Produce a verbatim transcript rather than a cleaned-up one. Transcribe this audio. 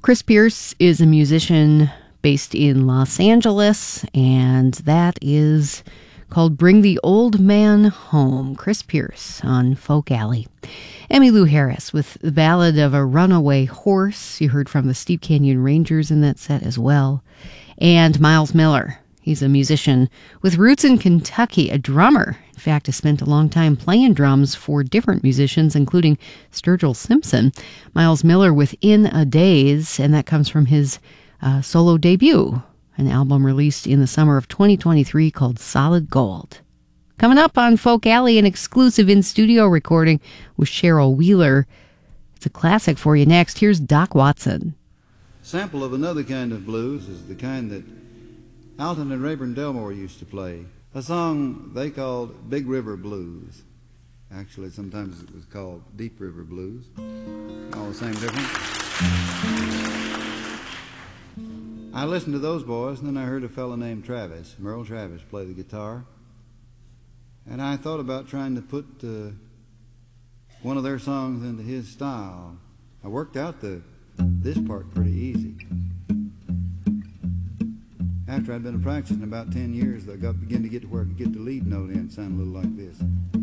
Chris Pierce is a musician based in Los Angeles, and that is called Bring the Old Man Home. Chris Pierce on Folk Alley. Emmylou Harris with the Ballad of a Runaway Horse. You heard from the Steep Canyon Rangers in that set as well. And Miles Miller. He's a musician with roots in Kentucky, a drummer. In fact, has spent a long time playing drums for different musicians, including Sturgill Simpson. Miles Miller with In a Daze, and that comes from his uh, solo debut, an album released in the summer of twenty twenty-three called Solid Gold. Coming up on Folk Alley, an exclusive in-studio recording with Cheryl Wheeler. It's a classic for you next. Here's Doc Watson. Sample of another kind of blues is the kind that Alton and Rayburn Delmore used to play. A song they called Big River Blues. Actually, sometimes it was called Deep River Blues. All the same difference. I listened to those boys, and then I heard a fellow named Travis, Merle Travis, play the guitar. And I thought about trying to put uh, one of their songs into his style. I worked out the this part pretty easy. After I'd been practicing about ten years, I got began to get to where I could get the lead note in, sound a little like this.